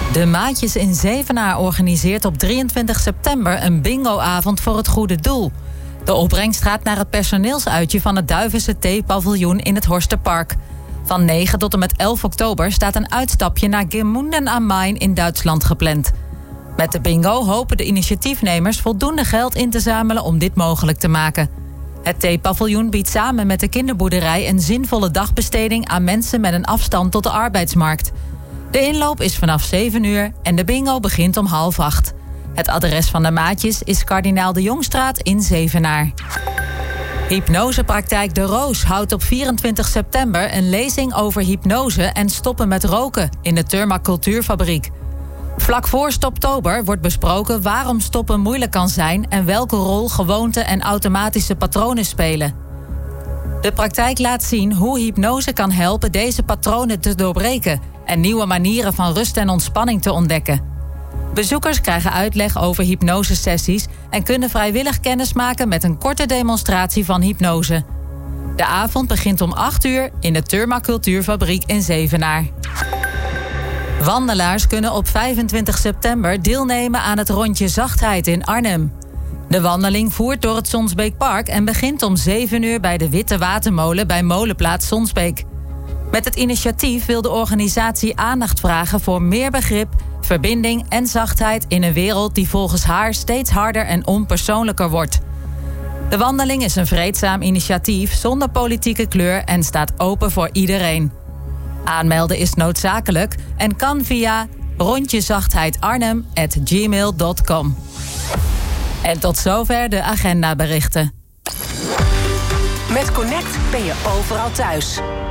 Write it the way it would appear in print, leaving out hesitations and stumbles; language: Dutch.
De Maatjes in Zevenaar organiseert op 23 september een bingoavond voor het goede doel. De opbrengst gaat naar het personeelsuitje van het Duivense Theepaviljoen in het Horsterpark. Van 9 tot en met 11 oktober staat een uitstapje naar Gemunden am Main in Duitsland gepland. Met de bingo hopen de initiatiefnemers voldoende geld in te zamelen om dit mogelijk te maken. Het Theepaviljoen biedt samen met de kinderboerderij een zinvolle dagbesteding aan mensen met een afstand tot de arbeidsmarkt. De inloop is vanaf 7 uur en de bingo begint om 7:30. Het adres van de Maatjes is Kardinaal de Jongstraat in Zevenaar. Hypnosepraktijk De Roos houdt op 24 september een lezing over hypnose en stoppen met roken in de Turma Cultuurfabriek. Vlak voor Stoptober wordt besproken waarom stoppen moeilijk kan zijn en welke rol gewoonten en automatische patronen spelen. De praktijk laat zien hoe hypnose kan helpen deze patronen te doorbreken en nieuwe manieren van rust en ontspanning te ontdekken. Bezoekers krijgen uitleg over hypnosesessies en kunnen vrijwillig kennis maken met een korte demonstratie van hypnose. De avond begint om 8 uur in de Turma Cultuurfabriek in Zevenaar. Wandelaars kunnen op 25 september deelnemen aan het rondje Zachtheid in Arnhem. De wandeling voert door het Sonsbeekpark en begint om 7 uur bij de Witte Watermolen bij Molenplaats Sonsbeek. Met het initiatief wil de organisatie aandacht vragen voor meer begrip, verbinding en zachtheid in een wereld die volgens haar steeds harder en onpersoonlijker wordt. De wandeling is een vreedzaam initiatief zonder politieke kleur en staat open voor iedereen. Aanmelden is noodzakelijk en kan via rondjezachtheidarnhem@gmail.com. En tot zover de agendaberichten. Met Connect ben je overal thuis.